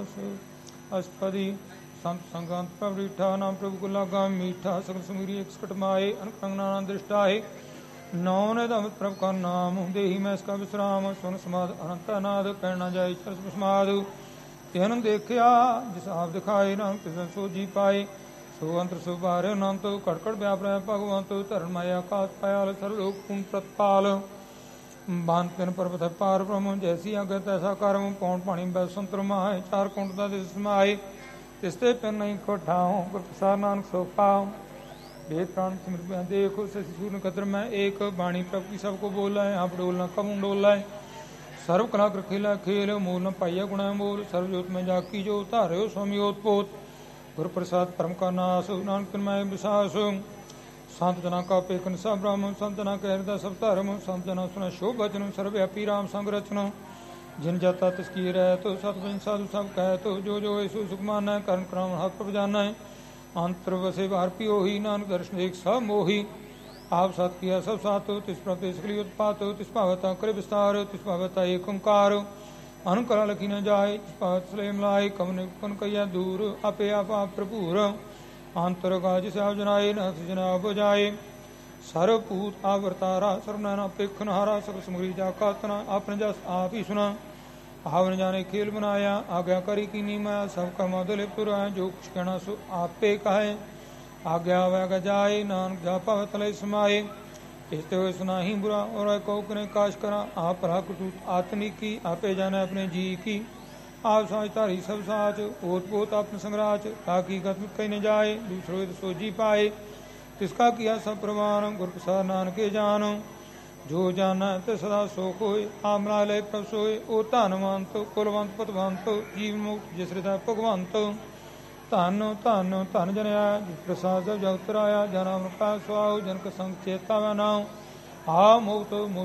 ਅਸਪਦੀ ਸੰਤ ਸੰਗੰਤ ਪ੍ਰਭ ਰੀਠਾ ਨਾਮ ਪ੍ਰਭੂ ਕੋ ਲਾਗਾ ਮੀਠਾ ਸਗਲ ਸਮੀਰੀ ਇੱਕ ਸਕਟ ਮਾਏ ਅਨਕ ਨਾਮ ਦ੍ਰਿਸ਼ਟਾਏ ਨੌ ਨੇ ਅਮਿਤ ਪ੍ਰਭ ਕਾ ਨਾਮ ਦੇਹੀ ਮੈਂ ਇਸਕਾ ਵਿਸਰਾਮ ਸੁਨ ਸਮਾਦ ਅਨੰਤ ਅਨਾਦ ਕਹਿ ਨਾ ਜਾਏ ਸਰਸ ਸਮਾਦ ਤਿਨ ਦੇਖਿਆ ਜਿਸ ਆਪ ਦਿਖਾਏ ਨਾਮ ਕਿਸਨ ਸੋਜੀ ਪਾਏ ਸੋ ਅੰਤਰ ਸੋ ਬਾਰੇ ਅਨੰਤ ਕੜਕੜ ਵਿਆਪ ਰਹਿ ਭਗਵੰਤ ਧਰਨ ਮਾਇਆ ਆਕਾਸ ਪਾਇਲ ਸਰਲੋਕ ਪੁਨ ਪ੍ਰਤਪਾਲ ਬਾਨ ਤਿਨ ਪਰਬਤ ਪਾਰ ਬ੍ਰਹਮ ਜੈਸੀ ਆਗੇ ਤੈਸਾ ਕਰਮ ਪੌਣ ਪਾਣੀ ਬੈ ਸੰਤਰ ਮਾਏ ਚਾਰ ਕੁੰਡ ਦਾ ਦਿਸ ਸਮਾਏ ਤਿਸ ਤੇ ਪਿਨ ਨਹੀਂ ਕੋਠਾਉ ਗੁਰ ਪ੍ਰਸਾਦ ਨਾਨਕ ਸੋ ਪਾਉ वेद प्राण सिमृत देखो शशि सूर्य कद्र में एक वाणी प्रभु की सबको बोला है आप डोलना कम डोला है सर्व कला खेला खेल मूल न पाइया गुणा मोल सर्वजोत में जाकी जो तारे स्वामी ओतपोत गुरु प्रसाद परम का नाश नानक मैं विशास संत जना का पेकन सब ब्रह्म संत जना का हृदय सब धर्म संत जना सुना शोभ वचन सर्वव्यापी राम संग रचना जिन जाता तस्की रह तो सतवंश साधु सब कह तो जो यशु सुख माना करण क्रम हाथ पर जाना है अंतर वसे बाहर पियो ही नानक दर्शन एक सब मोही आप सत किया सब सातो तिस प्रति सकली उत्पात तिस पावता कर विस्तार तिस पावता एक ओंकार अनुकला लखी न जाए तिस पावत सलेम लाए कमन कन कैया दूर आपे आप प्रभुर अंतर गाज से आप जनाए न जना बजाए सर्वपूत आवरतारा सर्वनैना पेखन हारा सब समरी जा कातना आपने जस आप ही सुना हावन जाने खेल बनाया आज्ञाकारी की नीमा सब कर्मा दलिप पुराया जो कुछ कहना सो आपे कहे आज्ञा वैग जाए नानक जापा तले समाये इसते हुए सुना ही बुरा और कहो करें काश करा आप भला कुटूत आतनी की आपे जाने अपने जी की आप साज धारी सब साच ओत पोत अपने संग्राच ताकि गत कहीं न जाए दूसरो सोजी पाए तिसका किया सब प्रमाण गुर प्रसाद नानक के जानो जो जाना ते सदा सोख होए आमला ले प्रभ सोए ओ धनवंत कुलवंत पतवंत जीव मुक्त जिस हृदय भगवंत धन धन धन जनिया जिस प्रसाद जब जगत राया जन अमृत सुआओ जनक संग चेता व नाम आ मुक्त